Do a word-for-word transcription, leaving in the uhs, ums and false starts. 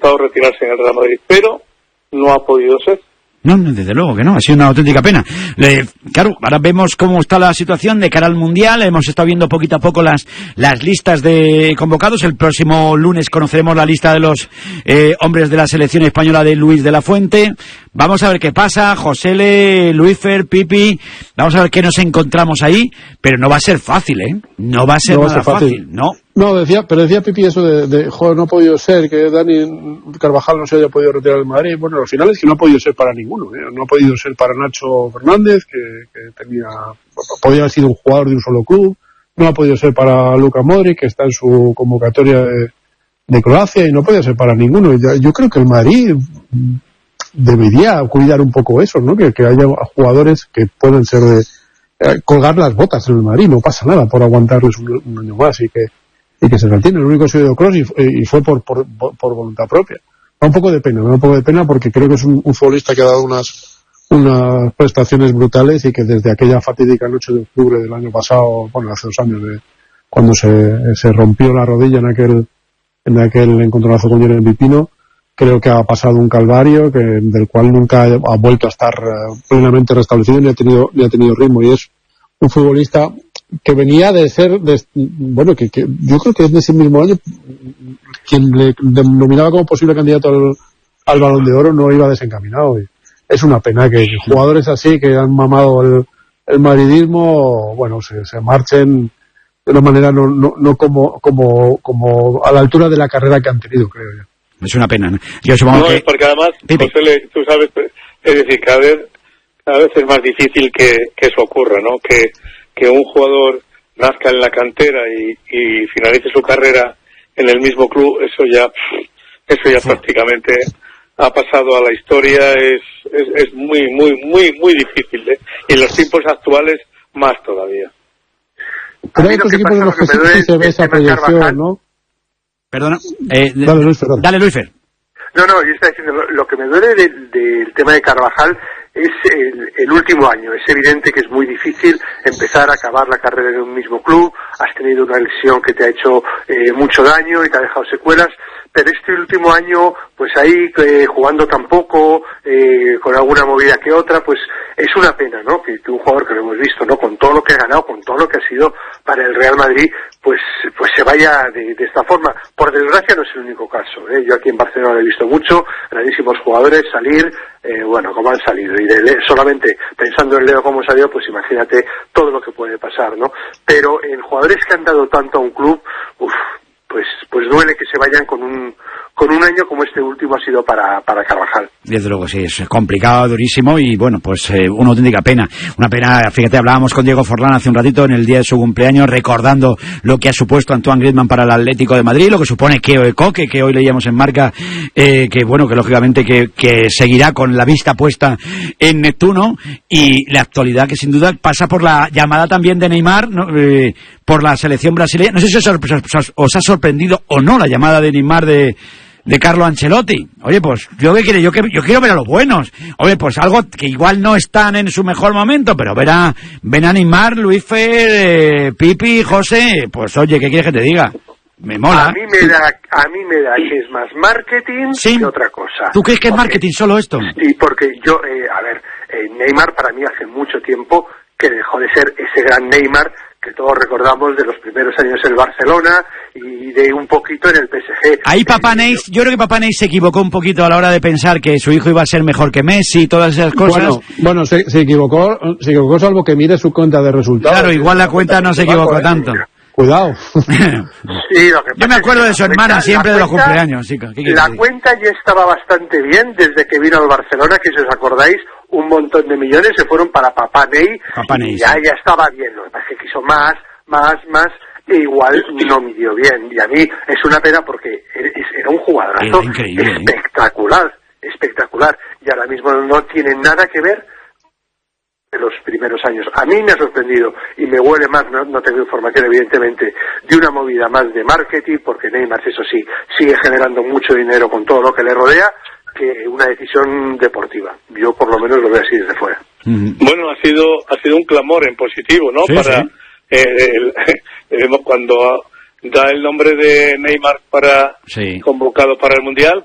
gustado retirarse en el Real Madrid, pero no ha podido ser. No, desde luego que no, ha sido una auténtica pena. Le, claro, ahora vemos cómo está la situación de cara al Mundial, hemos estado viendo poquito a poco las las listas de convocados. El próximo lunes conoceremos la lista de los eh, hombres de la selección española de Luis de la Fuente. Vamos a ver qué pasa, Josele, Luisfer, Pipi, vamos a ver qué nos encontramos ahí, pero no va a ser fácil, ¿eh? No va a ser no nada va a ser fácil. fácil, ¿no? No, decía, pero decía Pipi eso de, de, joder, no ha podido ser que Dani Carvajal no se haya podido retirar del Madrid. Bueno, al final es que no ha podido ser para ninguno, ¿eh? No ha podido ser para Nacho Fernández, que, que tenía, podía haber sido un jugador de un solo club. No ha podido ser para Luka Modric, que está en su convocatoria de, de Croacia, y no podía ser para ninguno. Yo creo que el Madrid debería cuidar un poco eso, ¿no? Que, que haya jugadores que pueden ser de eh, colgar las botas en el Madrid, no pasa nada por aguantarles un, un año más y que y que se retiene. El único que ha sido Kroos y, y fue por, por por voluntad propia. Da un poco de pena, da un poco de pena porque creo que es un, un futbolista que ha dado unas unas prestaciones brutales y que desde aquella fatídica noche de octubre del año pasado, bueno, hace dos años, de, cuando se, se rompió la rodilla en aquel en aquel encontronazo con Jeremy Pino, creo que ha pasado un calvario que del cual nunca ha, ha vuelto a estar uh, plenamente restablecido ni ha tenido ni ha tenido ritmo, y es un futbolista que venía de ser de, bueno que, que yo creo que es de ese mismo año quien le denominaba como posible candidato al, al Balón de Oro no iba desencaminado, y es una pena que jugadores así que han mamado el, el madridismo, bueno, se, se marchen de una manera no no, no como como como a la altura de la carrera que han tenido, creo yo. Es una pena, ¿no? Yo supongo no, que... es porque además, José, tú sabes, es decir, cada vez, cada vez es más difícil que, que eso ocurra, ¿no? Que, que un jugador nazca en la cantera y, y finalice su carrera en el mismo club, eso ya, eso ya sí. prácticamente ha pasado a la historia, es, es, es muy, muy, muy, muy difícil, ¿eh? Y en los tiempos actuales, más todavía. Pero estos equipos de los que sí se ve esa proyección, ¿no? Perdona, eh, dale, Luis, perdón. Dale, Luisfer. No, no, yo estaba diciendo, lo, lo que me duele del, del tema de Carvajal es el, el último año. Es evidente que es muy difícil empezar a acabar la carrera en un mismo club. Has tenido una lesión que te ha hecho eh, mucho daño y te ha dejado secuelas. Pero este último año, pues ahí eh, jugando tan poco, eh, con alguna movida que otra, pues es una pena, ¿no? Que, que un jugador que lo hemos visto, ¿no? Con todo lo que ha ganado, con todo lo que ha sido para el Real Madrid, pues pues se vaya de, de esta forma. Por desgracia no es el único caso, ¿eh? Yo aquí en Barcelona lo he visto mucho, grandísimos jugadores salir, eh, bueno, como han salido. Y de Le- solamente pensando en Leo como salió, pues imagínate todo lo que puede pasar, ¿no? Pero en jugadores que han dado tanto a un club, uff, pues pues duele que se vayan con un con un año como este último ha sido para para Carvajal. Desde luego, sí, es complicado, durísimo y bueno, pues eh, una auténtica pena. Una pena, fíjate, hablábamos con Diego Forlán hace un ratito en el día de su cumpleaños recordando lo que ha supuesto Antoine Griezmann para el Atlético de Madrid, lo que supone Keo Ekoke, que hoy leíamos en Marca, eh, que bueno, que lógicamente que, que seguirá con la vista puesta en Neptuno, y la actualidad que sin duda pasa por la llamada también de Neymar, ¿no? eh, por la selección brasileña. No sé si os, os, os ha sorprendido o no la llamada de Neymar de de Carlo Ancelotti. Oye, pues yo qué quiero, yo que yo quiero ver a los buenos. Oye, pues algo que igual no están en su mejor momento, pero ver a ven a Neymar, Luisfer, eh, Pipi, José, pues oye, ¿qué quieres que te diga? Me mola. A mí me da, a mí me da que es más marketing ¿Sí? que otra cosa. ¿Tú crees que es marketing solo esto? Sí, porque yo, eh, a ver, eh, Neymar para mí hace mucho tiempo que dejó de ser ese gran Neymar que todos recordamos de los primeros años en el Barcelona y de un poquito en el P S G. Ahí Papá Neis, yo creo que Papá Neis se equivocó un poquito a la hora de pensar que su hijo iba a ser mejor que Messi y todas esas cosas. Bueno, bueno se, se equivocó, se equivocó salvo que mire su cuenta de resultados. Claro, igual la cuenta no se equivocó tanto. Cuidado. Sí, lo que yo me acuerdo de su hermana siempre de los cumpleaños. Sí, la cuenta ya estaba bastante bien desde que vino al Barcelona, que si os acordáis, un montón de millones se fueron para Papá Ney, Papá Ney y ya, sí. ya estaba bien. Lo que pasa es que quiso más, más, más, e igual no midió bien. Y a mí es una pena porque era un jugadorazo espectacular, espectacular. Y ahora mismo no tiene nada que ver de los primeros años. A mí me ha sorprendido y me huele más, no, no tengo información evidentemente, de una movida más de marketing, porque Neymar, eso sí, sigue generando mucho dinero con todo lo que le rodea, que una decisión deportiva. Yo por lo menos lo veo así desde fuera. Mm-hmm. Bueno, ha sido ha sido un clamor en positivo, ¿no? Sí, para sí. Eh, el, eh, cuando da el nombre de Neymar para sí. convocado para el Mundial,